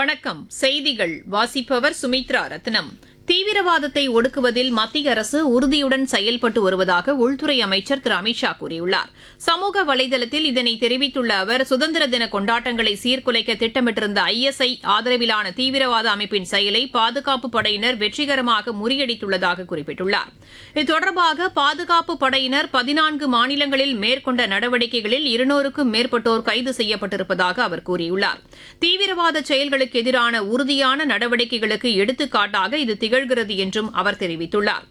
வணக்கம். செய்திகள் வாசிப்பவர் சுமித்ரா ரத்னம். தீவிரவாதத்தை ஒடுக்குவதில் மத்திய அரசு உறுதியுடன் செயல்பட்டு வருவதாக உள்துறை அமைச்சர் திரு அமித் ஷா கூறியுள்ளார். சமூக வலைதளத்தில் இதனை தெரிவித்துள்ள அவர், சுதந்திர தின கொண்டாட்டங்களை சீர்குலைக்க திட்டமிட்டிருந்த ISI ஆதரவிலான தீவிரவாத அமைப்பின் செயலை பாதுகாப்பு படையினர் வெற்றிகரமாக முறியடித்துள்ளதாக குறிப்பிட்டுள்ளார். இது தொடர்பாக பாதுகாப்பு படையினர் 14 மாநிலங்களில் மேற்கொண்ட நடவடிக்கைகளில் 200க்கும் மேற்பட்டோர் கைது செய்யப்பட்டிருப்பதாக அவர் கூறியுள்ளார். தீவிரவாத செயல்களுக்கு எதிரான உறுதியான நடவடிக்கைகளுக்கு எடுத்துக்காட்டாக இது திகழ்கிறது என்றும் அவர் தெரிவித்துள்ளார்.